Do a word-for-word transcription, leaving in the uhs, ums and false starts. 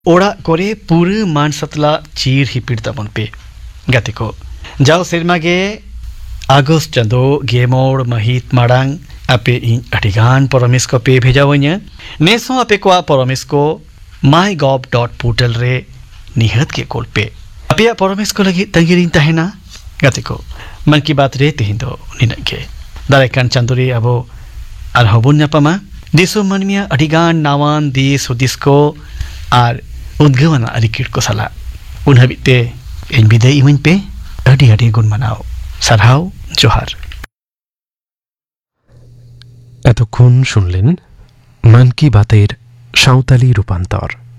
ᱚᱲᱟᱜ ᱠᱚᱨᱮ ᱯᱩᱨᱟᱹ ᱢᱟᱱ ᱥᱟᱛᱞᱟ ᱪᱤᱨ ᱦᱤᱯᱤᱲ ᱛᱟᱵᱚᱱ ᱯᱮ ᱜᱟᱛᱮ ᱠᱚ ᱡᱟᱣ ᱥᱮᱨᱢᱟ ᱜᱮ ᱟᱜᱚᱥᱴ ᱪᱟᱸᱫᱳ ᱜᱮᱢᱚᱬ ᱢᱟᱹᱦᱤᱛ ᱢᱟᱲᱟᱝ ᱟᱯᱮ ᱤᱧ ᱟᱹᱰᱤᱜᱟᱱ ᱯᱚᱨᱚᱢᱤᱥ ᱠᱚ ᱯᱮ ᱵᱷᱮᱡᱟᱣᱟᱹᱧᱟ ᱱᱮᱥ ᱦᱚᱸ ᱟᱯᱮ ᱠᱚᱣᱟᱜ ᱯᱚᱨᱚᱢᱤᱥ ᱠᱚ माई गॉव डॉट पोर्टल रे निहत के कोल पे अपेया पॉरमिस को लगी तंगिरिन तहेना गाते को मन की बात रे तेहिं दो निनक के दारेकान चांदोरी अबो आरहबुन ᱧᱟᱯᱟᱢᱟ दिसो मनमिया अडिगान नावान दिस हुदिस को आर उद्गवना अरिकिट को सला उन हबिते इन बिदाय इमन पे अडी अडी गुण मनाओ सारहाव जोहार এতক্ষণ শুনলেন মন কি বাতের সাঁওতালি রূপান্তর।